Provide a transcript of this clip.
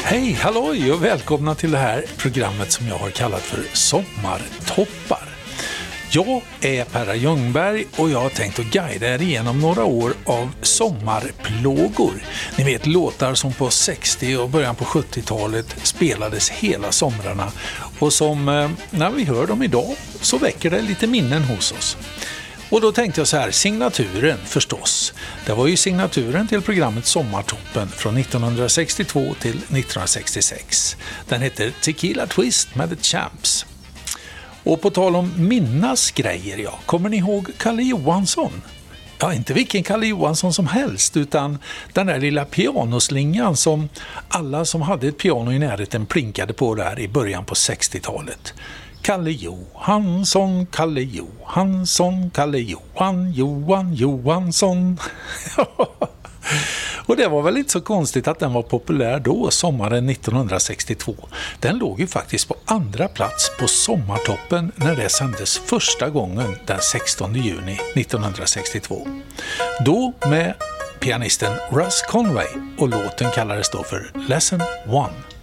Hej, halloj och välkomna till det här programmet som jag har kallat för Sommartoppar. Jag är Perra Ljungberg och jag har tänkt att guida er igenom några år av sommarplågor. Ni vet låtar som på 60- och början på 70-talet spelades hela somrarna och som när vi hör dem idag så väcker det lite minnen hos oss. Och då tänkte jag så här, signaturen förstås. Det var ju signaturen till programmet Sommartoppen från 1962 till 1966. Den heter Tequila Twist med The Champs. Och på tal om minnas grejer, ja, kommer ni ihåg Kalle Johansson? Ja, inte vilken Kalle Johansson som helst, utan den där lilla pianoslingan som alla som hade ett piano i närheten plinkade på där i början på 60-talet. Kalle Johansson, Kalle Johansson, Kalle Johan Johansson. Och det var väl inte så konstigt att den var populär då, sommaren 1962. Den låg ju faktiskt på andra plats på Sommartoppen när det sändes första gången den 16 juni 1962. Då med pianisten Russ Conway och låten kallades då för Lesson 1.